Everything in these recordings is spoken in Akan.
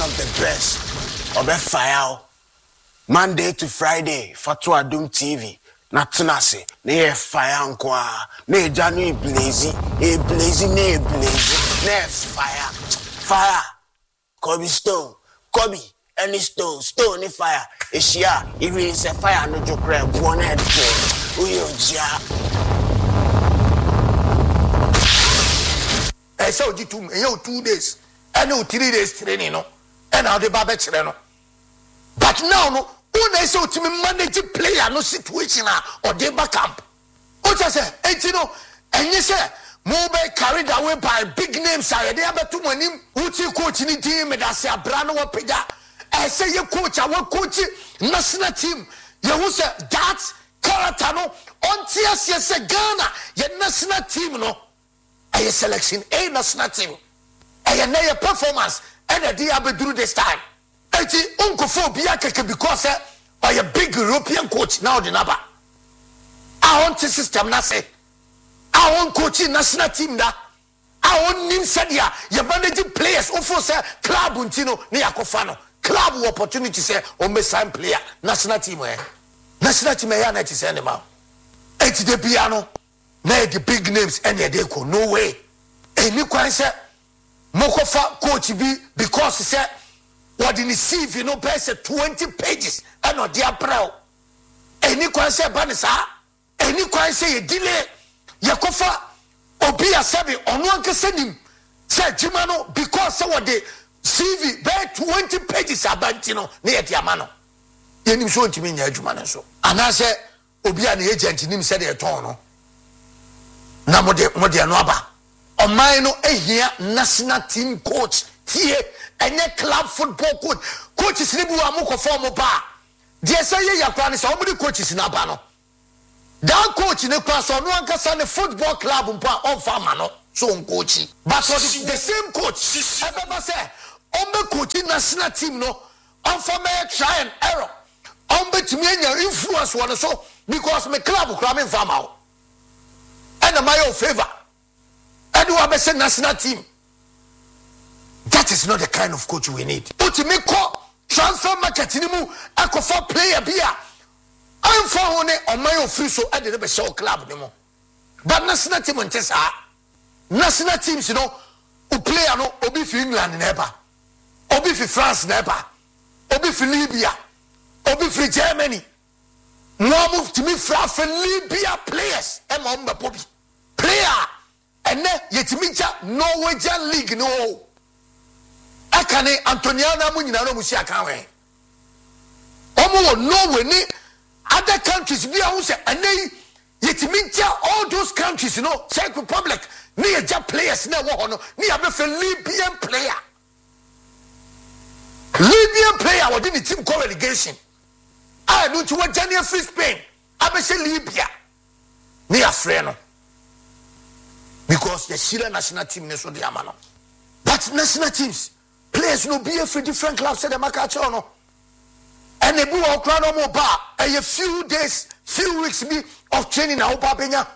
of the best. Obe fire. Monday to Friday, Fatwa Doom TV. Natunase, ne fire nkwa. Ne January blazy, ne fire. Fire. Kobe stone. Kobe. Any stone, any fire. Eshia, even say fire no joke one head. Uyo ja. I saw you 2 days. I know 3 days training, no. And how the Baba no. But now, no, when I saw to me manage player, no situation or deba camp. What I say, you know, and you say, mobile carried away by big names. I had ever to win him, who's your coach in the team, and I say, Brano Peda. I say, your coach, our coach, national team. You will say, that's Karatano, on TS, yes, Ghana, your national team, no. I selection, a national team. I had a performance, and a day I do this time. Uncle Biaka because by a big European coach now the number. I want the system na say. I want coaching national team da. I want nim sadia. You managing players offer say club untino ni akofano. Club opportunity say o me sign player national team eh. National team eh na it say anima. It's the piano. Na the big names any dey go no way. Any kwan say mokofa coach bi because say what in receive, you know, past 20 pages and not their pro. Any quan say banisa, any quan say a delay, Yakofa, Obia Sabi, on one can send him, said Jimano, because so what the CV, bear 20 pages about Bantino near Diamano. You show to me, Jumano. So, and I said, Obia the agent in him said a tono. Namode Modianaba. On my no a here national team coach, here. And club football coach is Nibu Amuko form bar. Dear say Yakran so many coaches in Abano. That coach in the class on one can send a football club on Famano, so coachy. But for the same coach, I never say, on the coaching national team, no, on for me try and error. On bet me your influence one so because my club will come in Famao. And a my favor. I do have a national team. That is not the kind of coach we need. But to make transfer market anymore, I could for player beer. I'm for on my official at the show club anymore. But national team on Tessa, national teams, you know, who play no Obi for England never, Obi for France never, Obi for Libya, Obi for Germany. No move to me for Libya players. I'm a Bobby player, and then yet Norwegian League no. Akane Antoniana Munina no musia kanwe. Omo no we ni other countries be who say and yetimintia all those countries you know Czech Republic ni a players na wo no ni a be Libyan player. Libyan player within the team called relegation. I don't want Daniel free Spain. I be say Libya. Ni a friend. Because the Syrian national team is so the amano. But national teams players no be for different clubs say the makacho no. And they do all crown no bar a few days, few weeks be of training na oba benya.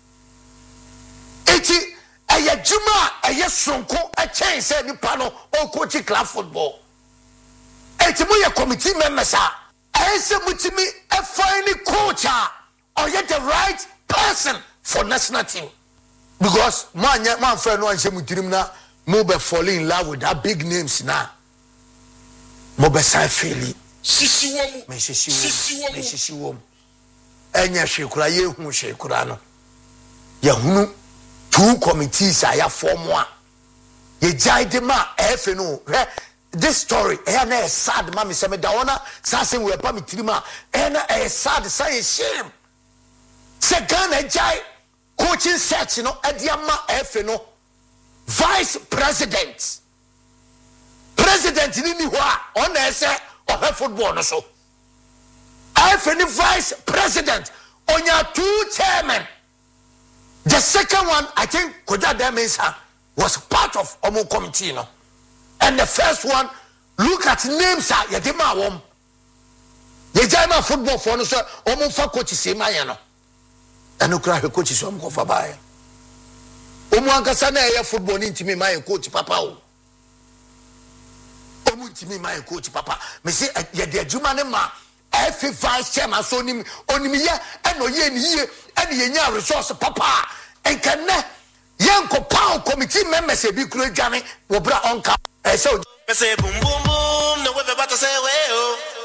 Eti a juma a sonko a change say ni pano o coaching club football. Eti mo ye committee members a say mutimi a fine coach or yet the right person for national team. Because man friend no an say mutirim na Mobe falling in love with that big names now. Mobe sai feli. Sisi wom. Enya shekura ye hu shekura no. Ye hunu 2 committees aya form one. Ye jaide ma efe no. This story na sad ma me se me da wona sa se we pa me tirima na sad say shame. Se Ghana jai coaching search no adiama efe no. Vice President ni wa on say of football no so any Vice President on your 2 chairmen. The second one I think Koja Demesa was part of Omo committee no. And the first one look at names yedema wom ye jama football for no so Omo fa coach sema ye no and okra coach so Omo fa bae Omo ankasa na ye football ni ntimi ma ye coach papa o omuntimi my coach papa me say ye de adwuma ne ma every vice chairman so onim ye eno ye ni ye ene ye nya resource papa enkanne yenko pound committee members e bi kuro dwane wo bra onka say boom boom boom no we about to say